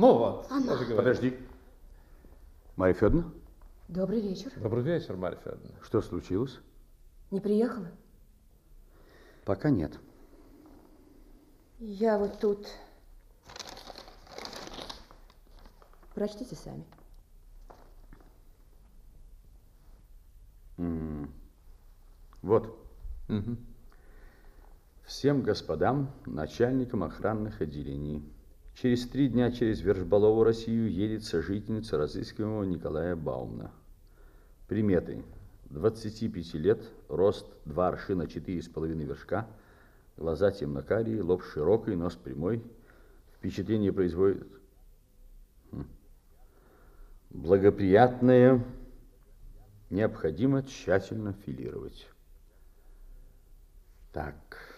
Ну вот, Она. Подожди. Марья Федоровна? Добрый вечер. Добрый вечер, Марья Федоровна. Что случилось? Не приехала? Пока нет. Я вот тут. Прочтите сами. Вот. Угу. Всем господам, начальникам охранных отделений. Через 3 дня через Вершбалову Россию едет сожительница разыскиваемого Николая Баумна. Приметы. 25 лет, рост 2 аршина 4,5 вершка, глаза темно-карие, лоб широкий, нос прямой. Впечатление производит благоприятное, необходимо тщательно филировать. Так,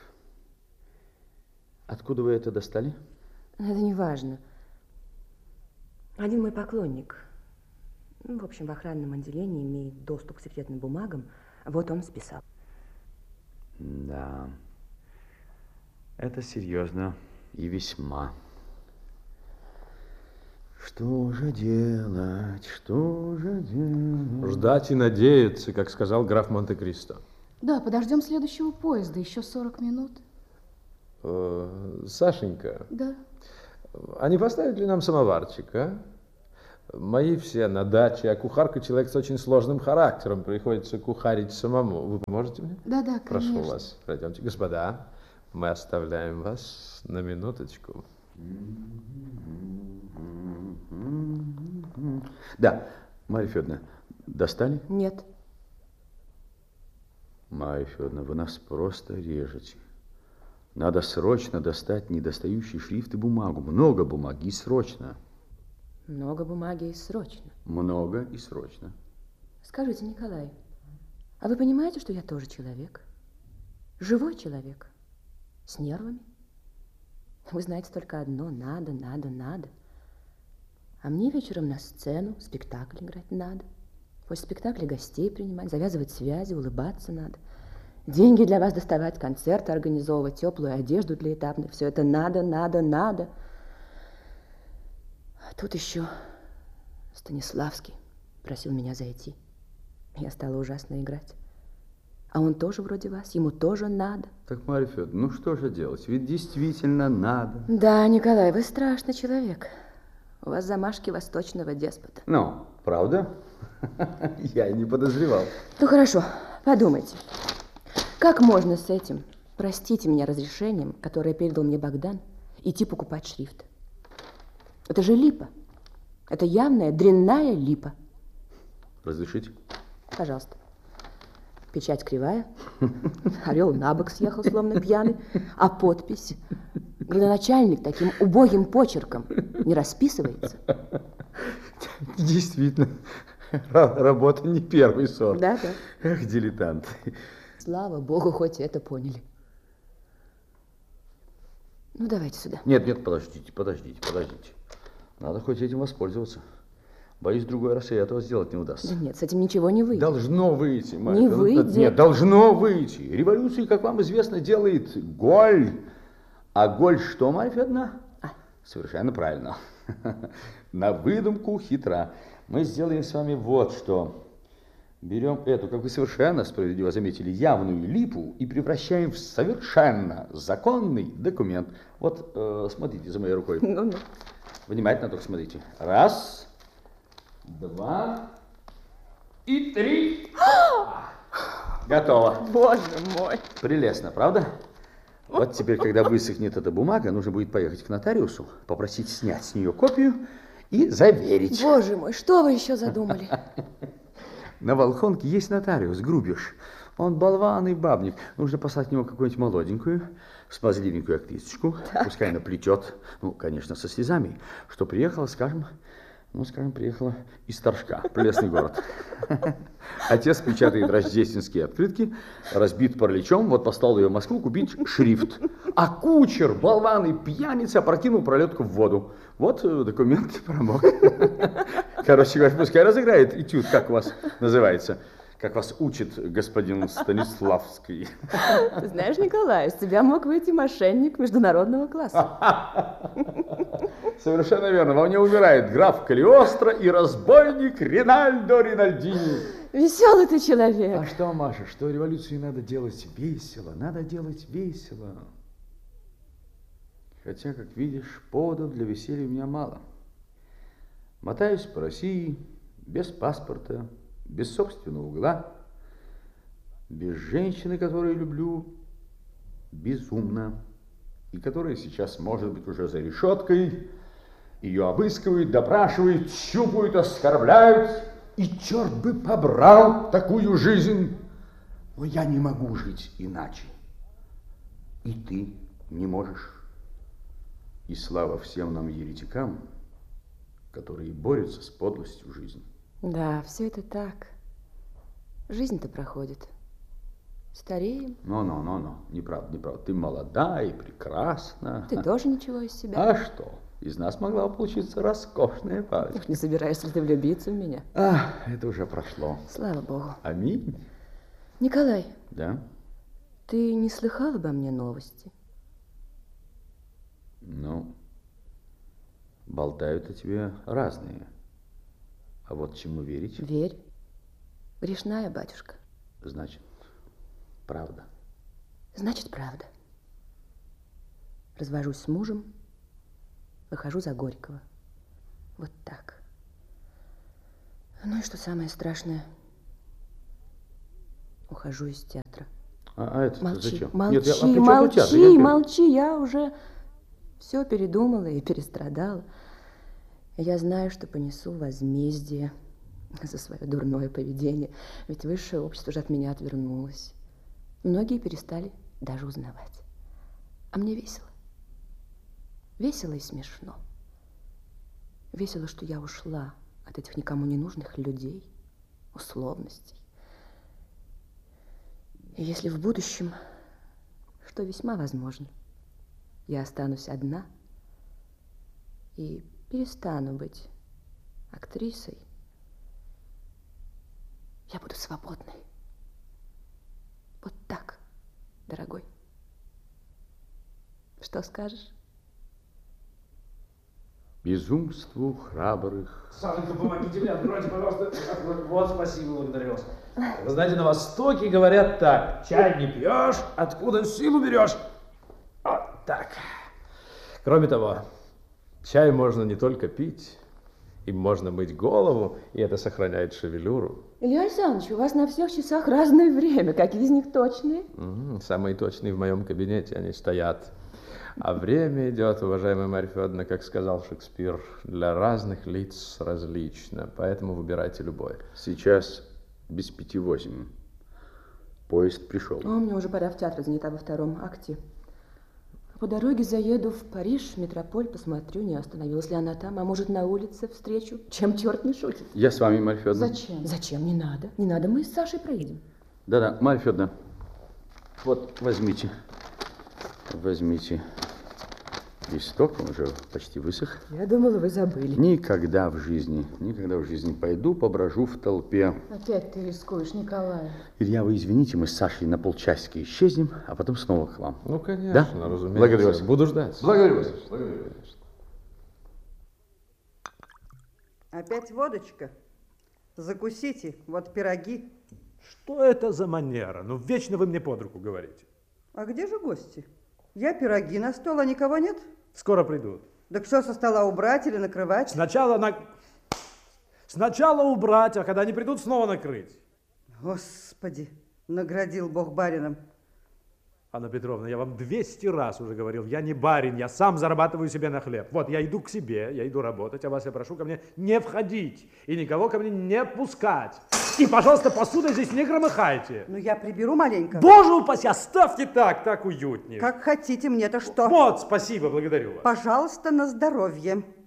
откуда вы это достали? Это не важно. Один мой поклонник, в общем, в охранном отделении имеет доступ к секретным бумагам. Вот он списал. Да, это серьезно и весьма. Что же делать, что же делать? Ждать и надеяться, как сказал граф Монте-Кристо. Да, подождем следующего поезда, еще 40 минут. Сашенька, Да. а не поставить ли нам самоварчик, а? Мои все на даче, а кухарка человек с очень сложным характером, приходится кухарить самому. Вы поможете мне? Да, конечно. Прошу вас, пройдемте. Господа, мы оставляем вас на минуточку. Да, Марья Федоровна, достали? Нет. Марья Федоровна, вы нас просто режете. Надо срочно достать недостающий шрифт и бумагу. Много бумаги и срочно. Много бумаги и срочно. Много и срочно. Скажите, Николай, а вы понимаете, что я тоже человек? Живой человек. С нервами. Вы знаете только одно. Надо, надо, надо. А мне вечером на сцену спектакль играть надо. После спектакля гостей принимать, завязывать связи, улыбаться надо. Деньги для вас доставать, концерты организовывать, теплую одежду для этапных. Все это надо, надо, надо. А тут еще Станиславский просил меня зайти. Я стала ужасно играть. А он тоже вроде вас, ему тоже надо. Так, Марья Федоровна, ну что же делать? Ведь действительно надо. Да, Николай, вы страшный человек. У вас замашки восточного деспота. Ну, правда? Я и не подозревал. Ну, хорошо, подумайте. Как можно с этим, простите меня, разрешением, которое передал мне Богдан, идти покупать шрифт? Это же липа. Это явная дрянная липа. Разрешите? Пожалуйста. Печать кривая, орел на бок съехал, словно пьяный, а подпись градоначальник таким убогим почерком не расписывается. Действительно, работа не первый сорт. Да, да. Эх, дилетант. Слава богу, хоть это поняли. Ну, давайте сюда. Нет, подождите. Надо хоть этим воспользоваться. Боюсь, другой раз и этого сделать не удастся. Да нет, с этим ничего не выйдет. Должно выйти, Марья. Не выйдет. Нет, должно выйти. Революцию, как вам известно, делает Голь. А Голь что, Марья Федоровна? Совершенно правильно. На выдумку хитра. Мы сделаем с вами вот что. Берем эту, как вы совершенно справедливо заметили, явную липу и превращаем в совершенно законный документ. Вот, смотрите за моей рукой. Ну. Внимательно только смотрите. 1, 2 и 3. Готово. Боже мой. Прелестно, правда? Вот теперь, когда высохнет эта бумага, нужно будет поехать к нотариусу, попросить снять с нее копию и заверить. Боже мой, что вы еще задумали? На Волхонке есть нотариус, Грубиш. Он болван и бабник. Нужно послать к нему какую-нибудь молоденькую, смазливенькую актрисочку. Пускай она плетет, ну, конечно, со слезами, что приехала, приехала из Торжка, прелестный город. Отец печатает рождественские открытки, разбит параличом, вот послал ее в Москву купить шрифт. А кучер, болван и пьяница опрокинул пролетку в воду. Вот документ промок. Короче говоря, пускай разыграет этюд, как у вас называется. Как вас учит господин Станиславский. Ты знаешь, Николай, из тебя мог выйти мошенник международного класса. Совершенно верно. Во мне умирает граф Калиостро и разбойник Ринальдо Ринальдини. Веселый ты человек. А что, Маша, что революцию надо делать весело, надо делать весело. Хотя, как видишь, поводов для веселья у меня мало. Мотаюсь по России, без паспорта, без собственного угла, без женщины, которую люблю безумно, и которая сейчас, может быть, уже за решеткой. Ее обыскивают, допрашивают, щупают, оскорбляют. И черт бы побрал такую жизнь. Но я не могу жить иначе. И ты не можешь. И слава всем нам, еретикам, которые борются с подлостью жизни. Да, все это так. Жизнь-то проходит. Стареем. Но. Неправда, неправда. Ты молода и прекрасна. Ты тоже ничего из себя. А что? Из нас могла получиться роскошная парочка. Ух, не собираешься ли ты влюбиться в меня? Это уже прошло. Слава богу. Аминь. Николай. Да? Ты не слыхал обо мне новости? Ну, болтают о тебе разные. А вот чему верить? Верь. Грешная, батюшка. Значит, правда. Значит, правда. Развожусь с мужем, выхожу за Горького. Вот так. Ну и что самое страшное? Ухожу из театра. А это Молчи, зачем? молчи, Нет, молчи. Я уже все передумала и перестрадала. Я знаю, что понесу возмездие за свое дурное поведение. Ведь высшее общество уже от меня отвернулось. Многие перестали даже узнавать. А мне весело. Весело и смешно. Весело, что я ушла от этих никому не нужных людей, условностей. И если в будущем, что весьма возможно, я останусь одна и перестану быть актрисой, я буду свободной. Вот так, дорогой. Что скажешь? Безумству храбрых. Сашенька, помогите мне, откройте, пожалуйста. Вот, спасибо, благодарю вас. Вы знаете, на Востоке говорят так: чай не пьешь, откуда силу берешь? Вот так. Кроме того, чай можно не только пить, им можно мыть голову, и это сохраняет шевелюру. Илья Александрович, у вас на всех часах разное время. Какие из них точные? Самые точные в моем кабинете, они стоят. А время идет, уважаемая Марья Федоровна, как сказал Шекспир, для разных лиц различно, поэтому выбирайте любой. Сейчас без 5:08. Поезд пришел. О, мне уже пора в театр, занята во втором акте. По дороге заеду в Париж, метрополь, посмотрю, не остановилась ли она там, а может, на улице встречу, чем черт не шутит. Я с вами, Марья Федоровна. Зачем? Зачем? Не надо. Не надо, мы с Сашей проедем. Да-да, Марья Федоровна, вот возьмите. Возьмите листок, он уже почти высох. Я думала, вы забыли. Никогда в жизни пойду, поброжу в толпе. Опять ты рискуешь, Николай. Илья, вы извините, мы с Сашей на полчасика исчезнем, а потом снова к вам. Ну, конечно, Да? разумеется. Благодарю вас. Буду ждать. Благодарю вас. Благодарю. Опять водочка? Закусите, вот пироги. Что это за манера? Ну, вечно вы мне под руку говорите. А где же гости? Я пироги на стол, а никого нет? Скоро придут. Так что, со стола убрать или накрывать? Сначала убрать, а когда они придут, снова накрыть. Господи, наградил Бог барином. Анна Петровна, я вам 200 раз уже говорил, я не барин, я сам зарабатываю себе на хлеб. Вот, я иду к себе, я иду работать, а вас я прошу ко мне не входить и никого ко мне не пускать. И, пожалуйста, посудой здесь не громыхайте. Ну, я приберу маленько. Боже упаси, оставьте так уютнее. Как хотите, мне-то что? Вот, спасибо, благодарю вас. Пожалуйста, на здоровье.